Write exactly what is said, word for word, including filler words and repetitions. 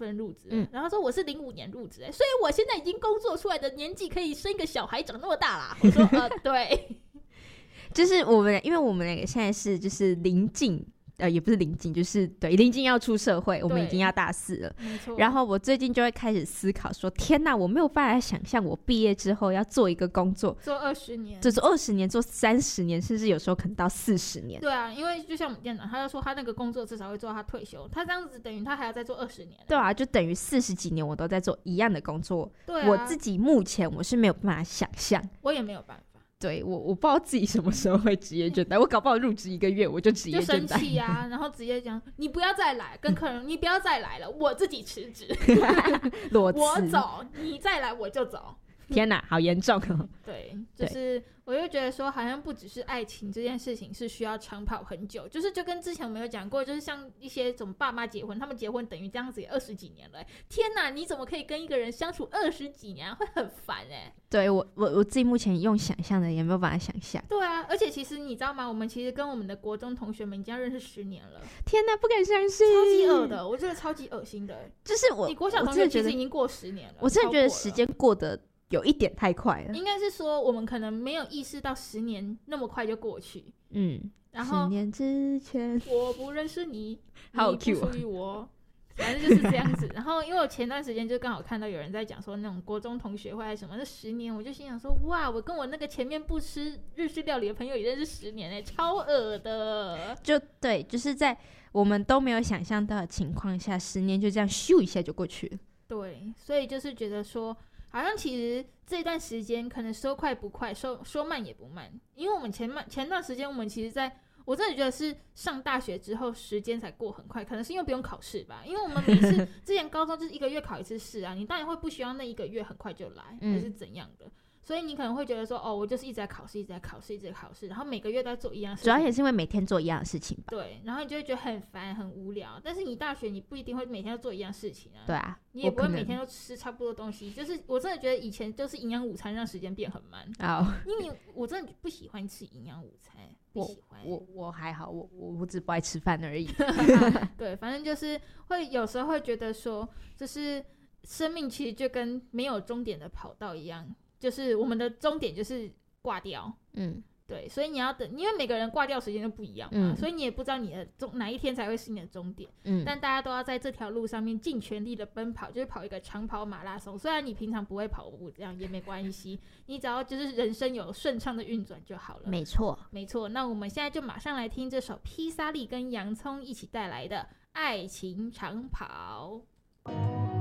份入职、 嗯、 然后说我是零五年入职、欸、所以我现在已经工作出来的年纪可以生一个小孩长那么大啦。我说呃对，就是我们因为我们两个现在是就是临近呃，也不是临近，就是对临近要出社会，我们已经要大四了。 没错。 然后我最近就会开始思考说，天哪，我没有办法想象我毕业之后要做一个工作， 做二十年， 做做二十年，做三十年，甚至有时候可能到四十年。 对啊，因为就像我们店长，他就说他那个工作至少会做到他退休，他这样子等于他还要再做二十年。 对啊，就等于四十几年我都在做一样的工作。 对啊， 我自己目前我是没有办法想象， 我也没有办法。 对，我我不知道自己什么时候会职业倦怠，我搞不好入职一个月我就职业倦怠， 就生气啊，然后直接讲你不要再来，跟客人你不要再来了，我自己辞职， 裸辞， 我走，你再来我就走。 天哪，好严重哦！ 对，就是我就觉得说，好像不只是爱情这件事情是需要长跑很久，就是就跟之前我们有讲过，就是像一些什么爸妈结婚，他们结婚等于这样子也二十几年了、欸，天哪，你怎么可以跟一个人相处二十几年、啊，会很烦哎、欸。 对我我我自己目前用想象的也没有办法想象。 对啊，而且其实你知道吗？我们其实跟我们的国中同学们已经认识十年了。 天哪，不敢相信， 超级恶的，我觉得超级恶心的、欸。 就是我， 你国小同学其实已经过十年了， 我真的觉得时间过得有一点太快了。 应该是说我们可能没有意识到十年那么快就过去。 嗯， 然后十年之前我不认识你， 好你不属于我，反正就是这样子。然后因为我前段时间就刚好看到有人在讲说那种国中同学会还是什么，那十年，我就心想说哇，我跟我那个前面不吃日式料理的朋友也认识十年哎、欸，超恶的。 就对，就是在我们都没有想象到的情况下，十年就这样咻一下就过去了。 对，所以就是觉得说。好像其实这段时间可能说快不快，说说慢也不慢，因为我们前慢前段时间我们其实在我真的觉得是上大学之后时间才过很快，可能是因为不用考试吧，因为我们每次之前高中就是一个月考一次试啊，你当然会不希望那一个月很快就来，还是怎样的。所以你可能会觉得说，哦，我就是一直在考试，一直在考试，一直在考试，然后每个月都在做一样的事情。 主要也是因为每天做一样的事情吧。 对，然后你就会觉得很烦、很无聊。但是你大学你不一定会每天都做一样事情啊。 对啊， 你也不会每天都吃差不多东西。就是我真的觉得以前就是营养午餐让时间变很慢。 哦， 因为我真的不喜欢吃营养午餐，不喜欢。 我我我还好，我我我只不爱吃饭而已。 对，反正就是会有时候会觉得说，就是生命其实就跟没有终点的跑道一样。就是我们的终点就是挂掉，嗯，对，所以你要等，因为每个人挂掉时间都不一样嘛，嗯、所以你也不知道你的终哪一天才会是你的终点，嗯，但大家都要在这条路上面尽全力的奔跑，就是跑一个长跑马拉松。虽然你平常不会跑步，这样也没关系，你只要就是人生有顺畅的运转就好了。 没错， 没错。那我们现在就马上来听这首披萨利跟洋葱一起带来的《爱情长跑》。